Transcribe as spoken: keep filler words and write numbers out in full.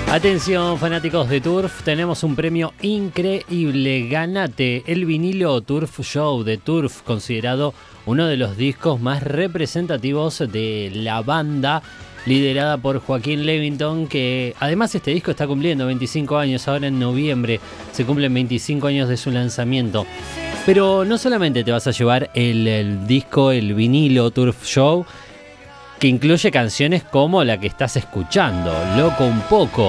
Atención fanáticos de Turf, tenemos un premio increíble. Ganate el vinilo Turf Show de Turf, considerado uno de los discos más representativos de la banda, liderada por Joaquín Levington, que además este disco está cumpliendo veinticinco años, ahora en noviembre se cumplen veinticinco años de su lanzamiento. Pero no solamente te vas a llevar el, el disco, el vinilo Turf Show, que incluye canciones como la que estás escuchando, Loco un poco.